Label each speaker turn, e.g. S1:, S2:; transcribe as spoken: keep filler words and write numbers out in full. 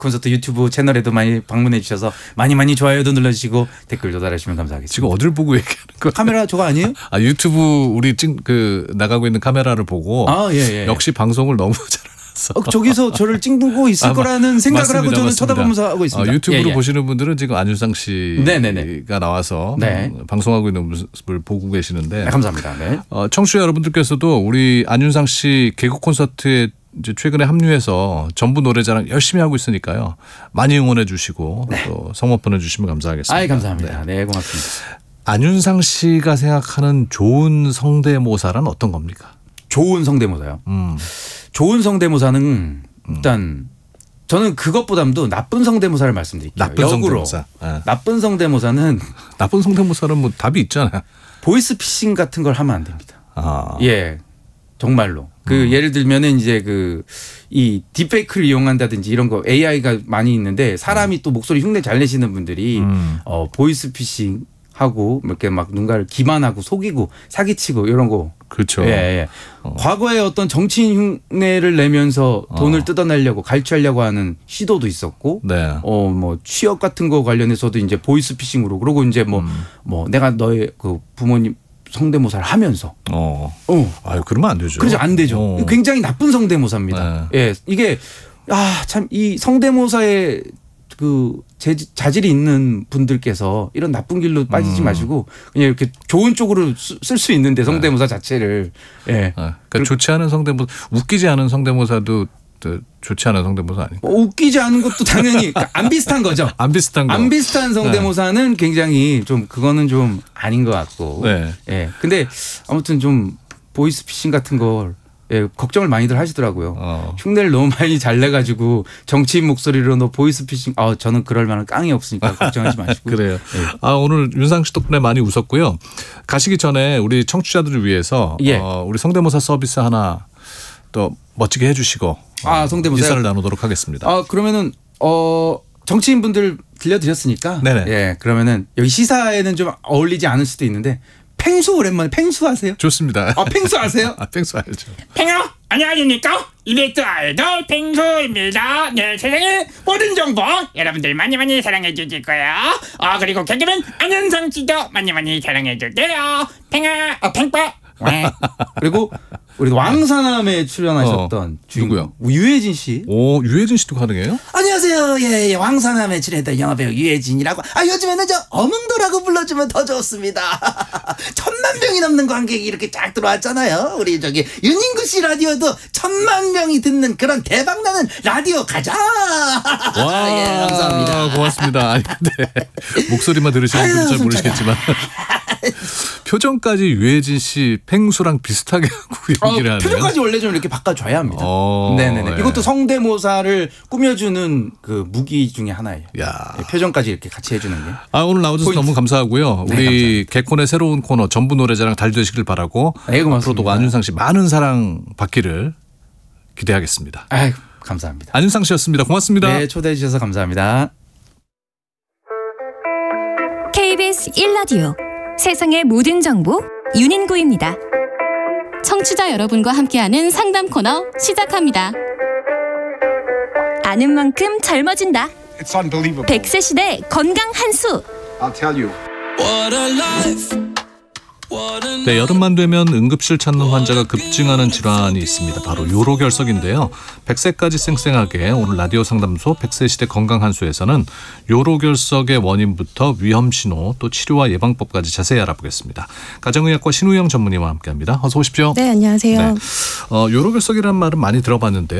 S1: 콘서트 유튜브 채널에도 많이 방문해 주셔서 많이 많이 좋아요도 눌러주시고 댓글도 달아주시면 감사하겠습니다.
S2: 지금 어딜 보고 얘기하는 거예요?
S1: 카메라 저거 아니에요?
S2: 아 유튜브 우리 찍 그 나가고 있는 카메라를 보고
S1: 아, 예, 예.
S2: 역시 방송을 너무 잘해놨어.
S1: 어, 저기서 저를 찍고 있을
S2: 아,
S1: 거라는 생각을
S2: 맞습니다,
S1: 하고 저는
S2: 맞습니다.
S1: 쳐다보면서 하고 있습니다.
S2: 어, 유튜브로
S1: 예, 예.
S2: 보시는 분들은 지금 안윤상 씨가
S1: 네네네.
S2: 나와서
S1: 네.
S2: 음, 방송하고 있는 모습을 보고 계시는데
S1: 네, 감사합니다. 네.
S2: 어, 청취자 여러분들께서도 우리 안윤상 씨 개그 콘서트에 이제 최근에 합류해서 전부 노래자랑 열심히 하고 있으니까요. 많이 응원해 주시고
S1: 네.
S2: 또 성원 보내주시면 감사하겠습니다.
S1: 아이, 감사합니다. 네, 네 고맙습니다.
S2: 안윤상 씨가 생각하는 좋은 성대모사란 어떤 겁니까?
S1: 좋은 성대모사요.
S2: 음.
S1: 좋은 성대모사는 일단 저는 그것보다도 나쁜 성대모사를 말씀드릴게요.
S2: 나쁜
S1: 역으로.
S2: 성대모사. 네.
S1: 나쁜 성대모사는
S2: 나쁜 성대모사는 뭐 답이 있잖아요.
S1: 보이스피싱 같은 걸 하면 안 됩니다.
S2: 아.
S1: 예, 정말로. 그
S2: 음.
S1: 예를 들면은 이제 그 이 딥페이크를 이용한다든지 이런 거 에이아이가 많이 있는데 사람이 음. 또 목소리 흉내 잘 내시는 분들이
S2: 음.
S1: 어 보이스피싱 하고 이렇게 막 누군가를 기만하고 속이고 사기치고 이런 거.
S2: 그렇죠.
S1: 예, 예.
S2: 어.
S1: 과거에 어떤 정치인 흉내를 내면서 돈을
S2: 어.
S1: 뜯어내려고 갈취하려고 하는 시도도 있었고,
S2: 네.
S1: 어, 뭐 취업 같은 거 관련해서도 이제 보이스피싱으로 그러고 이제 뭐,
S2: 음.
S1: 뭐 내가 너의 그 부모님 성대모사를 하면서,
S2: 어.
S1: 어,
S2: 아유 그러면 안 되죠.
S1: 그래서 안 되죠.
S2: 어.
S1: 굉장히 나쁜 성대모사입니다.
S2: 네.
S1: 예, 이게 아, 참 이 성대모사의 그 재- 자질이 있는 분들께서 이런 나쁜 길로 빠지지
S2: 음.
S1: 마시고 그냥 이렇게 좋은 쪽으로 쓸 수 있는데 성대모사 자체를 예.
S2: 아, 그러니까 좋지 않은 성대모사, 웃기지 않은 성대모사도 또 좋지 않은 성대모사 아닌가?
S1: 뭐 웃기지 않은 것도 당연히 안 비슷한 거죠.
S2: 안 비슷한 거.
S1: 안 비슷한 성대모사는 굉장히 좀 그거는 좀 아닌 것 같고.
S2: 네.
S1: 예. 근데 아무튼 좀 보이스피싱 같은 걸 예, 걱정을 많이들 하시더라고요.
S2: 어.
S1: 흉내를 너무 많이 잘 내가지고 정치인 목소리로 너 보이스피싱. 아, 저는 그럴 만한 깡이 없으니까 걱정하지 마시고.
S2: 그래요.
S1: 예.
S2: 아 오늘 윤상 씨 덕분에 많이 웃었고요. 가시기 전에 우리 청취자들을 위해서
S1: 예.
S2: 어, 우리 성대모사 서비스 하나 또 멋지게 해주시고
S1: 아,
S2: 어,
S1: 성대모사요?
S2: 인사를 나누도록 하겠습니다.
S1: 아, 그러면은 어 정치인분들 들려드렸으니까.
S2: 네네.
S1: 예, 그러면은 여기 시사에는 좀 어울리지 않을 수도 있는데 팽수 오랜만에 팽수 하세요?
S2: 좋습니다.
S1: 아, 팽수 아세요?
S2: 아, 팽수 알죠.
S3: 팽어 안녕하십니까 이베트 아이돌 팽수입니다. 네, 세상의 모든 정보 여러분들 많이 많이 사랑해 주실 거예요. 아 그리고 개그맨 안현상 씨도 많이 많이 사랑해 주세요. 팽아 아 팽빠
S1: 그리고 우리 왕사남에 출연하셨던
S2: 어,
S1: 주인공
S2: 누구요?
S1: 유해진 씨.
S2: 오 유해진 씨도 가능해요?
S1: 안녕하세요. 예, 예, 왕사남에 출연했던 영화배우 유해진이라고. 아, 요즘에는 저 어몽도라고 불러주면 더 좋습니다. 천만 명이 넘는 관객이 이렇게 쫙 들어왔잖아요. 우리 저기 윤인구 씨 라디오도 천만 명이 듣는 그런 대박나는 라디오 가자.
S2: 와,
S1: 예, 감사합니다.
S2: 고맙습니다. 아니 근데 목소리만 들으시는 분은 잘
S1: 아유,
S2: 모르시겠지만 표정까지 유해진 씨 팽수랑 비슷하게 하고
S1: 어,
S2: 연기를 하네요.
S1: 표정까지 원래 좀 이렇게 바꿔줘야 합니다.
S2: 어,
S1: 네네네.
S2: 예.
S1: 이것도 성대모사를 꾸며주는 그 무기 중에 하나예요.
S2: 야.
S1: 예, 표정까지 이렇게 같이 해주는 게.
S2: 아 오늘 나와주셔서
S1: 포인트.
S2: 너무 감사하고요.
S1: 네,
S2: 우리
S1: 감사합니다.
S2: 개콘의 새로운 코너 전부 노래자랑 잘 되시길 바라고
S1: 네, 고맙습니다.
S2: 앞으로도 안윤상 씨 많은 사랑 받기를 기대하겠습니다.
S1: 아유, 감사합니다.
S2: 안윤상 씨였습니다. 고맙습니다.
S1: 네, 초대해 주셔서 감사합니다.
S4: 케이비에스 일 라디오 세상의 모든 정보 윤인구입니다. 청취자 여러분과 함께하는 상담 코너 시작합니다. 아는 만큼 젊어진다.
S5: It's unbelievable.
S4: 백 세 시대 건강 한수.
S5: I'll tell you.
S2: 네, 여름만 되면 응급실 찾는 환자가 급증하는 질환이 있습니다. 바로 요로결석인데요. 백 세까지 쌩쌩하게 오늘 라디오 상담소 백 세 시대 건강한수에서는 요로결석의 원인부터 위험신호 또 치료와 예방법까지 자세히 알아보겠습니다. 가정의학과 신우영 전문의와 함께합니다. 어서 오십시오.
S6: 네, 안녕하세요.
S2: 네. 어, 요로결석이라는 말은 많이 들어봤는데요.